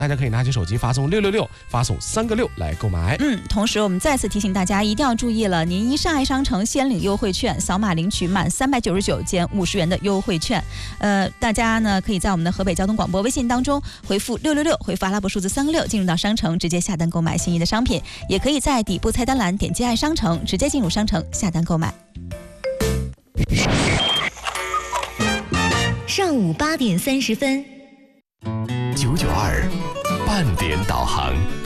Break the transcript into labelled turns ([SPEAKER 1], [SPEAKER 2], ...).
[SPEAKER 1] 大家可以拿起手机发送666，发送3个6来购买。
[SPEAKER 2] 同时我们再次提醒大家一定要注意了，您一上爱商城先领优惠券，扫码领取满399减50元的优惠券。大家呢可以在我们的河北交通广播微信当中回复666，回复阿拉伯数字3个6，进入到商城直接下单购买心仪的商品，也可以在底部菜单栏点击爱商城，直接进入商城下单购买。
[SPEAKER 3] 上午8点30分，992半点导航。